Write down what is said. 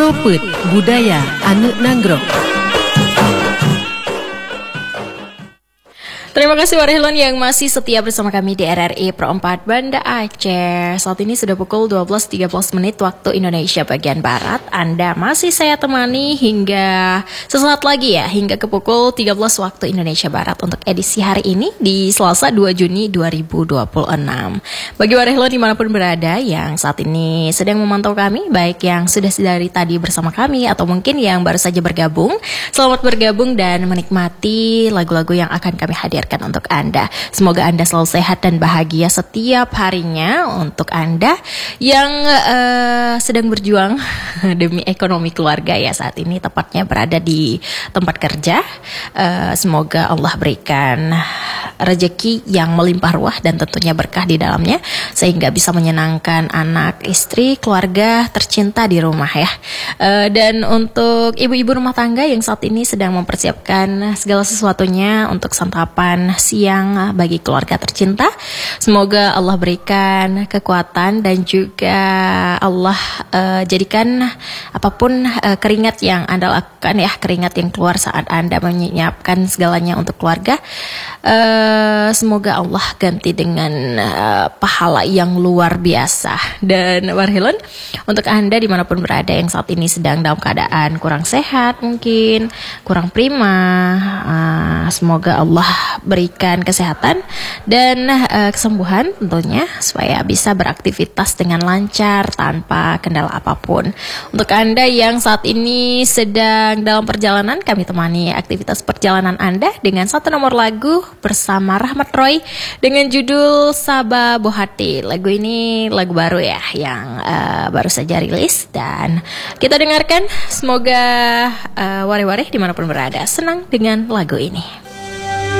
Propet Budaya Anu Nanggrok. Terima kasih Warhilon yang masih setia bersama kami di RRI Pro 4 Banda Aceh. Saat ini sudah pukul 12.13 menit waktu Indonesia bagian Barat. Anda masih saya temani hingga sesaat lagi ya, hingga ke pukul 13 waktu Indonesia Barat untuk edisi hari ini di Selasa 2 Juni 2026. Bagi Warhilon dimanapun berada yang saat ini sedang memantau kami, baik yang sudah dari tadi bersama kami atau mungkin yang baru saja bergabung, selamat bergabung dan menikmati lagu-lagu yang akan kami hadirkan untuk Anda. Semoga Anda selalu sehat dan bahagia setiap harinya. Untuk Anda yang sedang berjuang demi ekonomi keluarga ya saat ini, tepatnya berada di tempat kerja, semoga Allah berikan rezeki yang melimpah ruah dan tentunya berkah di dalamnya sehingga bisa menyenangkan anak, istri, keluarga tercinta di rumah ya. Dan untuk ibu-ibu rumah tangga yang saat ini sedang mempersiapkan segala sesuatunya untuk santapan siang bagi keluarga tercinta, semoga Allah berikan kekuatan dan juga Allah jadikan apapun keringat yang Anda lakukan ya, keringat yang keluar saat Anda menyiapkan segalanya untuk keluarga, semoga Allah ganti dengan pahala yang luar biasa. Dan Warhilon, untuk Anda dimanapun berada yang saat ini sedang dalam keadaan kurang sehat, mungkin kurang prima, semoga Allah berikan kesehatan dan kesembuhan tentunya supaya bisa beraktivitas dengan lancar tanpa kendala apapun. Untuk Anda yang saat ini sedang dalam perjalanan, kami temani aktivitas perjalanan Anda dengan satu nomor lagu bersama Rahmat Roy dengan judul Sabah Bohati. Lagu ini lagu baru ya yang baru saja rilis dan kita dengarkan. Semoga wareh-wareh dimanapun berada senang dengan lagu ini.